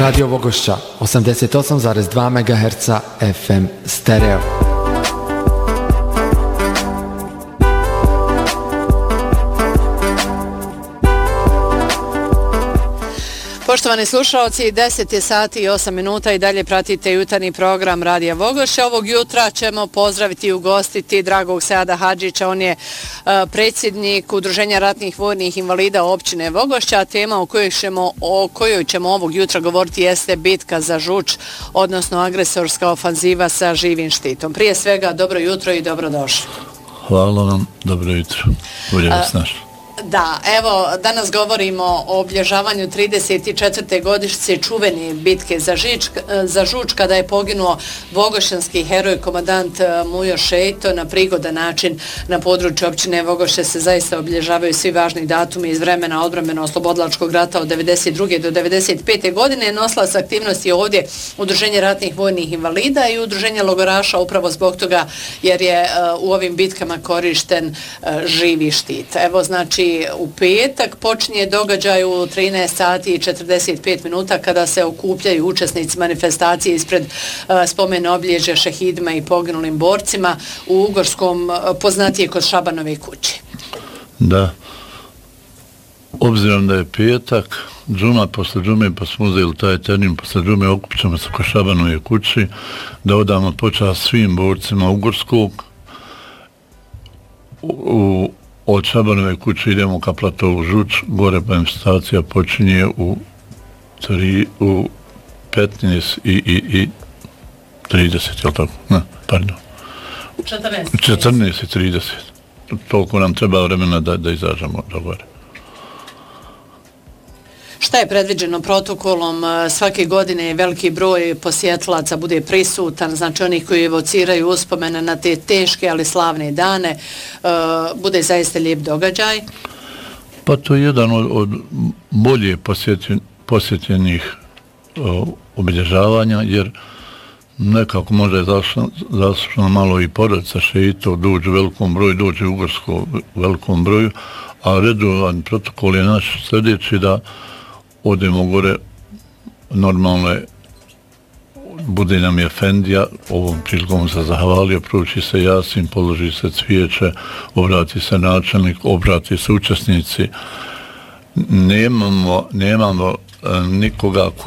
Radio Vogošća 88,2 MHz FM stereo. Poštovani slušalci, 10 je sati i 8 minuta i dalje pratite jutarnji program Radija Vogošća. Ovog jutra ćemo pozdraviti i ugostiti dragog Seada Hadžića. On je predsjednik Udruženja ratnih vojnih invalida općine Vogošća, a tema o kojoj ćemo ovog jutra govoriti jeste bitka za Žuč, odnosno agresorska ofanziva sa živim štitom. Prije svega, dobro jutro i dobrodošli. Hvala vam, dobro jutro. Bolje vas našli. Da, evo, danas govorimo o obilježavanju 34. godišnjice čuvene bitke za Žuč, kada je poginuo vogošćanski heroj, komandant Mujo Šeito. Na prigodan način na području općine Vogošće se zaista obilježavaju svi važni datumi iz vremena odbrambeno-oslobodilačkog rata od 92. do 95. godine. Nosilac aktivnosti je ovdje Udruženje ratnih vojnih invalida i Udruženje logoraša, upravo zbog toga jer je u ovim bitkama korišten živi štit. Evo, znači, u petak počinje događaj u 13 sati i 45 minuta kada se okupljaju učesnici manifestacije ispred spomen obilježja šehidima i poginulim borcima u Ugorskom, poznatije kod Šabanove kuće. Da, obzirom da je petak, džuma posle džume, pa smo uzeli taj termin, posle džume okupćamo se kod Šabanove kući, da odamo počast svim borcima Ugorskog. Od Šabanove kuće idemo ka platovu Žuč, gore manifestacija počinje u 15 i 30, jel tako? Ne, pardon. 14 i 30. Toliko nam treba vremena da izađemo do gore. Šta je predviđeno protokolom? Svake godine veliki broj posjetlaca bude prisutan, znači onih koji evociraju uspomene na te teške ali slavne dane. Bude zaista lijep događaj? Pa to je jedan od bolje posjećenih obilježavanja, jer nekako možda je zaslušno malo i porodica Šeito, dođu u velikom broju, dođu u Ugorsko u velikom broju, a redovan protokol je naš sljedeći da odemo gore, normalno je, bude nam je efendija, ovom prilikom se zahvalio, prouči se Jasin, položi se cvijeće, obrati se načelnik, obrati se učesnici. Nemamo nikoga